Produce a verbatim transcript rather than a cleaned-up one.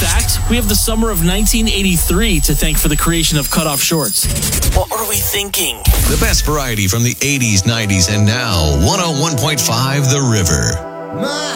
fact, we have the summer of nineteen eighty-three to thank for the creation of cutoff shorts. What were we thinking? The best variety from the eighties, nineties, and now one oh one point five The River.